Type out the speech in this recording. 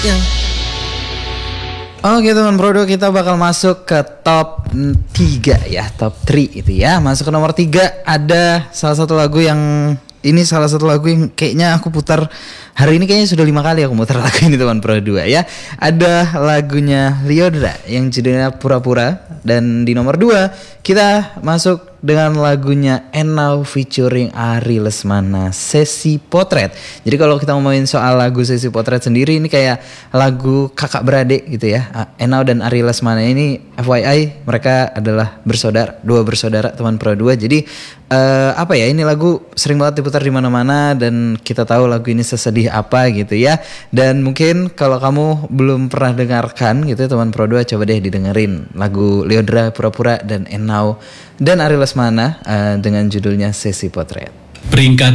selanjutnya. Oke teman Prodo, kita bakal masuk ke top 3 ya, top 3 itu ya. Masuk ke nomor 3 ada salah satu lagu yang kayaknya aku putar hari ini, kayaknya sudah 5 kali aku muter lagu ini teman Pro 2 ya. Ada lagunya Lyodra yang judulnya Pura-Pura. Dan di nomor 2 kita masuk dengan lagunya Enau featuring Ari Lesmana, Sesi Potret. Jadi kalau kita ngomongin soal lagu Sesi Potret sendiri, ini kayak lagu kakak beradik gitu ya. Enau dan Ari Lesmana ini FYI mereka adalah dua bersaudara teman Pro 2. Jadi ini lagu sering banget diputar di mana-mana dan kita tahu lagu ini sesedih apa gitu ya. Dan mungkin kalau kamu belum pernah dengarkan gitu teman Pro 2, coba deh didengerin lagu Lyodra Pura-Pura dan Enau dan Ari Lesmana dengan judulnya Sesi Potret. Peringkat